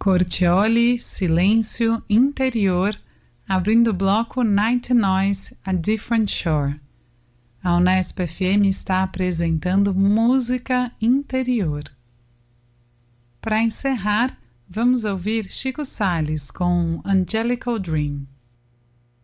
Cortioli, Silêncio Interior, abrindo o bloco Night Noise, A Different Shore. A Unesp FM está apresentando Música Interior. Para encerrar, vamos ouvir Chico Sales com Angelical Dream.